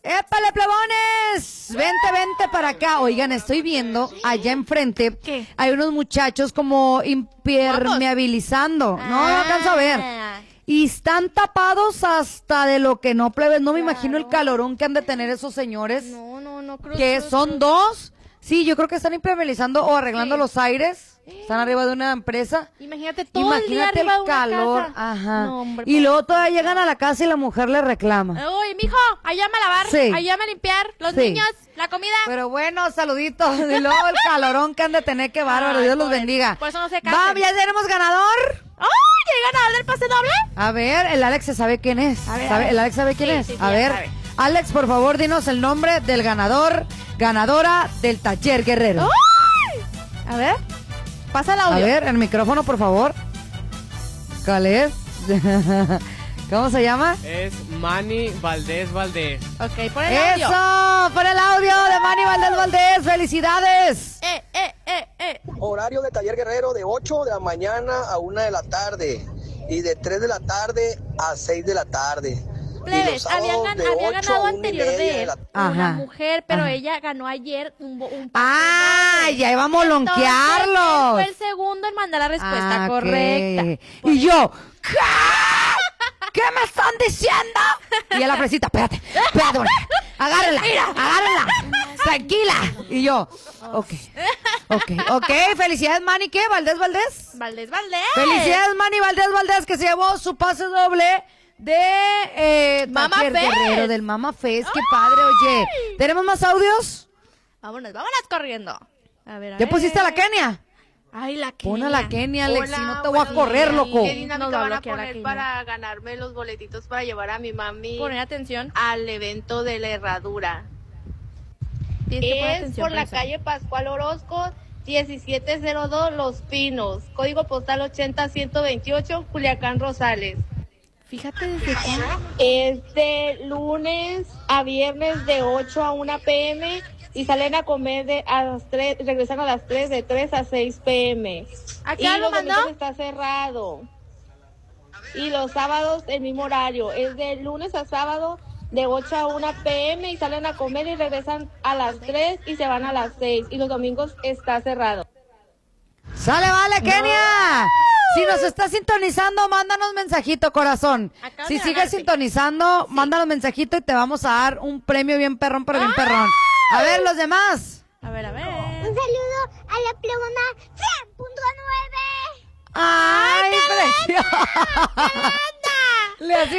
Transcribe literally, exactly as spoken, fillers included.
¡Épale, plebones! Vente, vente para acá. Oigan, estoy viendo allá enfrente. ¿Qué? Hay unos muchachos como impermeabilizando. No, no alcanzo a ver. Y están tapados hasta de lo que no, plebes. No me Claro. imagino el calorón que han de tener esos señores. No, no, no creo Que son dos. Sí, yo creo que están impermeabilizando o arreglando Sí. los aires. Están arriba de una empresa. Imagínate todo el día Imagínate arriba de el una calor. casa. Ajá. No, hombre, y luego pobrecito. todavía llegan a la casa y la mujer le reclama. Uy, mijo, ayúdame a lavar, Sí. ayúdame a limpiar, los Sí. niños, la comida. Pero bueno, saluditos. Y luego el calorón que han de tener, qué bárbaro. Ay, Dios los por- bendiga. por eso no se casen. Va, ya tenemos ganador. ¡Ay! ¿Ya ganador del pase doble? A ver, el Alex se sabe quién es. A ver, ¿Sabe? a ver. El Alex sabe quién Sí, es. sí, sí, a ya ver, sabe. Alex, por favor, dinos el nombre del ganador, ganadora del taller guerrero. ¡Ay! A ver, pasa el A audio. ver, el micrófono, por favor. ¿Cuál es? ¿Cómo se llama? Es Manny Valdés Valdés. Ok, pon el audio. ¡Eso! ¡Por el audio de Manny Valdés Valdés! ¡Felicidades! Eh, eh, eh, eh. Horario de Taller Guerrero de ocho de la mañana a una de la tarde y de tres de la tarde a seis de la tarde. Y Plebes, los había, sábados gan- de había ocho ganado a una y anterior media de de él la una Ajá, mujer, pero ajá. ella ganó ayer un, un ¡Ah! Ya iba a Entonces, molonquearlos. él fue el segundo en mandar la respuesta Ah, ok. correcta. Y yo, ¿qué? ¿Qué me están diciendo? Y a la fresita, espérate, espérate, güey. Agárrenla, agárrenla, tranquila. Y yo, ok, ok, ok, felicidades, Manny, ¿qué? ¿Valdés, Valdés? Valdés, Valdés. Felicidades, Manny Valdés Valdés, que se llevó su pase doble de eh, Mama Taller Fest. Guerrero, del Mama Fest. Qué padre, oye. ¿Tenemos más audios? Vámonos, vámonos corriendo. A ver, a ¿Ya ver. pusiste a la Kenia? Ay, la Kenia. Pon a la Kenia, Alex, Hola, si no te voy a buenos correr, días. loco. ¿Qué dinámica Nos va a van a bloquear la poner Kenia. para ganarme los boletitos para llevar a mi mami Poner atención. al evento de la herradura? Tienes que poner Es atención, por la Prensa. calle Pascual Orozco, diecisiete cero dos Los Pinos, código postal ochenta ciento veintiocho, Culiacán, Rosales. Fíjate desde cuándo. Es de lunes a viernes de ocho a una pm y salen a comer de a las tres, regresan a las tres, de tres a seis pm. ¿A qué Y hora lo los mandó? domingos está cerrado. Y los sábados el mismo horario, es de lunes a sábado de ocho a una pm y salen a comer y regresan a las tres y se van a las seis y los domingos está cerrado. ¡Sale, vale, Kenia! Si nos estás sintonizando, mándanos mensajito, corazón. Acabas Si de sigues ganarte. sintonizando, mándanos mensajito y te vamos a dar un premio bien perrón, pero bien perrón. A ver, los demás. A ver, a ver. Un saludo a la plebona cien punto nueve. ¡Ay, preciosa! Le hacía